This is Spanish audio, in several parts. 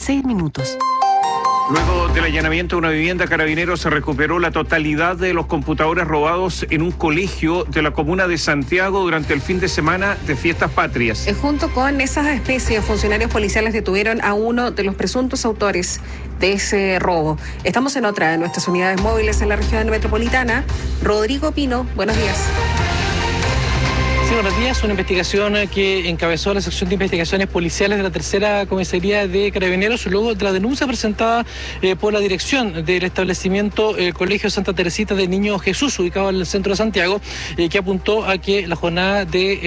6 minutos. Luego del allanamiento de una vivienda, Carabineros se recuperó la totalidad de los computadores robados en un colegio de la comuna de Santiago durante el fin de semana de Fiestas Patrias. Junto con esas especies, funcionarios policiales detuvieron a uno de los presuntos autores de ese robo. Estamos en otra de nuestras unidades móviles en la región metropolitana. Rodrigo Pino, buenos días. Sí, buenos días. Una investigación que encabezó la sección de investigaciones policiales de la tercera comisaría de Carabineros luego de la denuncia presentada por la dirección del establecimiento Colegio Santa Teresita del Niño Jesús, ubicado en el centro de Santiago, que apuntó a que la jornada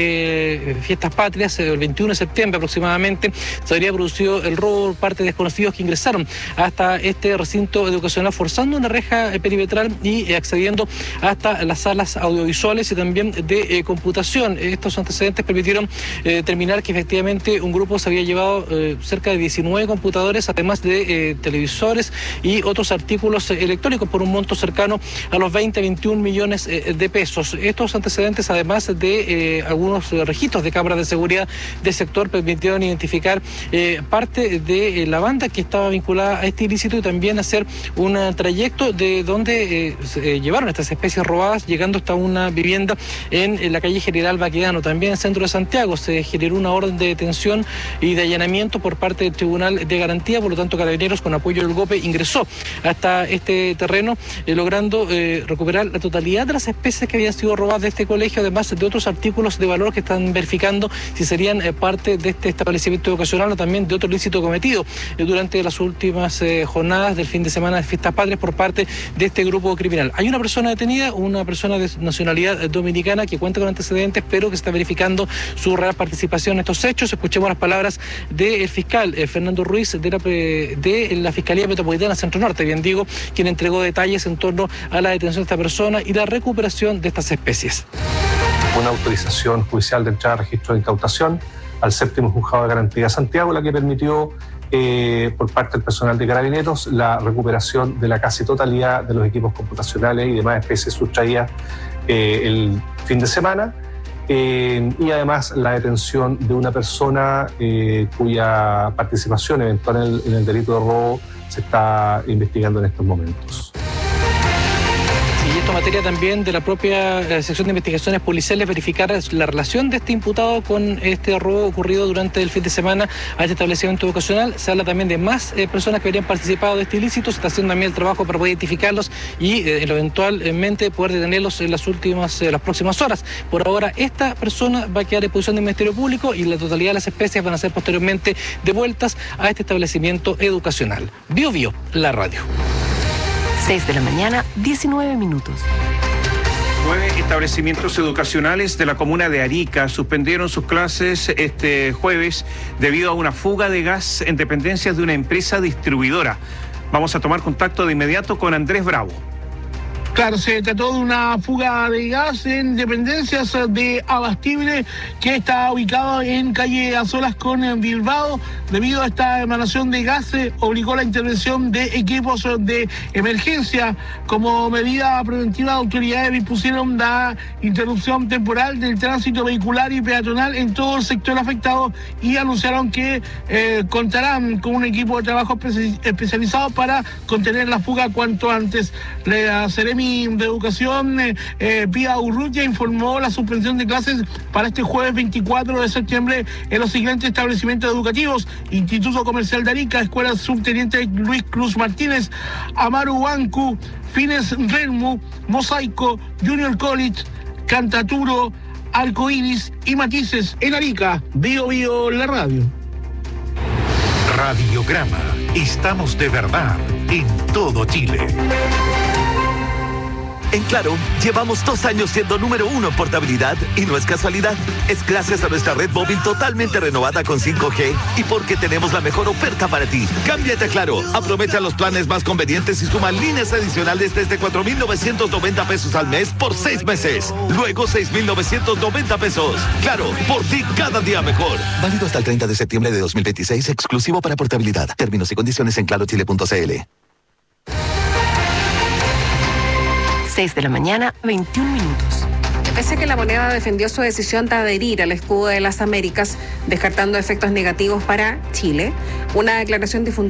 de Fiestas Patrias, el 21 de septiembre aproximadamente, se habría producido el robo por parte de desconocidos que ingresaron hasta este recinto educacional forzando una reja perimetral y accediendo hasta las salas audiovisuales y también de computación. Estos antecedentes permitieron determinar que efectivamente un grupo se había llevado cerca de 19 computadores, además de televisores y otros artículos electrónicos por un monto cercano a los 21 millones de pesos. Estos antecedentes, además de algunos registros de cámaras de seguridad del sector, permitieron identificar parte de la banda que estaba vinculada a este ilícito y también hacer un trayecto de donde se llevaron estas especies robadas, llegando hasta una vivienda en la calle General Baquedano, también en el centro de Santiago. Se generó una orden de detención y de allanamiento por parte del Tribunal de Garantía, por lo tanto Carabineros, con apoyo del GOPE, ingresó hasta este terreno, logrando recuperar la totalidad de las especies que habían sido robadas de este colegio, además de otros artículos de valor que están verificando si serían parte de este establecimiento educacional o también de otro ilícito cometido durante las últimas jornadas del fin de semana de Fiestas Patrias por parte de este grupo criminal. Hay una persona detenida, una persona de nacionalidad dominicana que cuenta con antecedentes, pero que está verificando su real participación en estos hechos. Escuchemos las palabras del fiscal Fernando Ruiz de la Fiscalía Metropolitana Centro Norte, bien digo, quien entregó detalles en torno a la detención de esta persona y la recuperación de estas especies. Una autorización judicial de entrada a registro de incautación al séptimo juzgado de garantía de Santiago, la que permitió por parte del personal de Carabineros la recuperación de la casi totalidad de los equipos computacionales y demás especies sustraídas el fin de semana. Y además la detención de una persona cuya participación eventual en el delito de robo se está investigando en estos momentos. Y esto materia también de la propia sección de investigaciones policiales, verificar la relación de este imputado con este robo ocurrido durante el fin de semana a este establecimiento educacional. Se habla también de más personas que habrían participado de este ilícito. Se está haciendo también el trabajo para poder identificarlos y eventualmente poder detenerlos en las próximas horas. Por ahora, esta persona va a quedar en posición del Ministerio Público y la totalidad de las especies van a ser posteriormente devueltas a este establecimiento educacional. Bio Bio, la radio. 6 de la mañana, 19 minutos. 9 establecimientos educacionales de la comuna de Arica suspendieron sus clases este jueves debido a una fuga de gas en dependencias de una empresa distribuidora. Vamos a tomar contacto de inmediato con Andrés Bravo. Claro, se trató de una fuga de gas en dependencias de Abastible que está ubicado en calle Azolas con Bilbao. Debido a esta emanación de gas, obligó la intervención de equipos de emergencia. Como medida preventiva, autoridades dispusieron la interrupción temporal del tránsito vehicular y peatonal en todo el sector afectado y anunciaron que contarán con un equipo de trabajo especializado para contener la fuga cuanto antes. La Seremi de Educación, Pía Urrutia, informó la suspensión de clases para este jueves 24 de septiembre en los siguientes establecimientos educativos: Instituto Comercial de Arica, Escuela Subteniente Luis Cruz Martínez, Amaru Bancu, Fines Renmu, Mosaico, Junior College, Cantaturo, Arcoiris y Matices en Arica. Bio Bio, la radio. Radiograma. Estamos de verdad en todo Chile. En Claro, llevamos 2 años siendo número 1 en portabilidad y no es casualidad. Es gracias a nuestra red móvil totalmente renovada con 5G y porque tenemos la mejor oferta para ti. Cámbiate a Claro, aprovecha los planes más convenientes y suma líneas adicionales desde 4,990 pesos al mes por 6 meses. Luego 6,990 pesos. Claro, por ti cada día mejor. Válido hasta el 30 de septiembre de 2026, exclusivo para portabilidad. Términos y condiciones en clarochile.cl. 6 de la mañana, 21 minutos. Pese a que la moneda defendió su decisión de adherir al escudo de las Américas, descartando efectos negativos para Chile, una declaración difundida